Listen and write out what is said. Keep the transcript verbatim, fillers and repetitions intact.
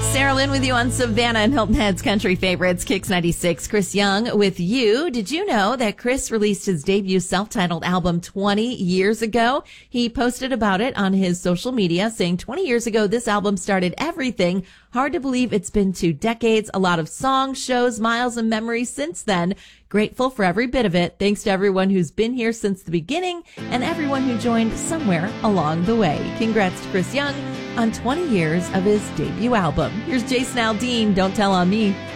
Sarah Lynn with you on Savannah and Hilton Head's Country Favorites, Kicks ninety-six. Chris Young with you. Did you know that Chris released his debut self-titled album twenty years ago? He posted about it on his social media, saying twenty years ago, this album started everything. Hard to believe it's been two decades, a lot of songs, shows, miles, and memories since then. Grateful for every bit of it. Thanks to everyone who's been here since the beginning and everyone who joined somewhere along the way. Congrats to Chris Young on twenty years of his debut album. Here's Jason Aldean, Don't Tell on Me.